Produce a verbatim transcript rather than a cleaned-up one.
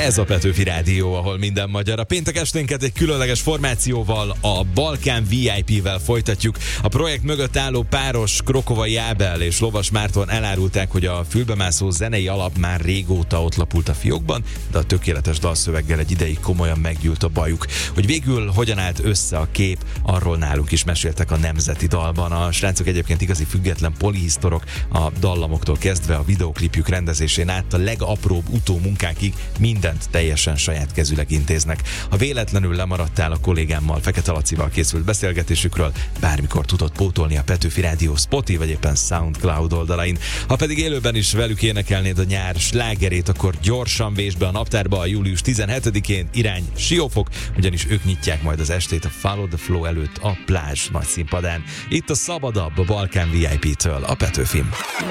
Ez a Petőfi Rádió, ahol minden magyar. A péntek esténket egy különleges formációval, a Balkán vé i pé-vel folytatjuk. A projekt mögött álló páros, Krokovai Ábel és Lovas Márton elárulták, hogy a fülbemászó zenei alap már régóta ott lapult a fiókban, de a tökéletes dalszöveggel egy ideig komolyan meggyűlt a bajuk. Hogy végül hogyan állt össze a kép, arról nálunk is meséltek a Nemzeti Dalban. A srácok egyébként igazi független polihisztorok, a dallamoktól kezdve a videóklipjük rendezésén át a legapróbb utómunkákig mindent teljesen saját kezüleg intéznek. Ha véletlenül lemaradtál a kollégámmal, Fekete Lacival készült beszélgetésükről, bármikor tudod pótolni a Petőfi Rádió Spotify vagy éppen SoundCloud oldalain. Ha pedig élőben is velük énekelnéd a nyár slágerét, akkor gyorsan vésd be a naptárba a július tizenhetedikén irány Siófok, ugyanis ők nyitják majd az estét a Follow the Flow előtt a plázs nagy színpadán. Itt a szabadabb a Balkán vé i pé-től a Petőfin.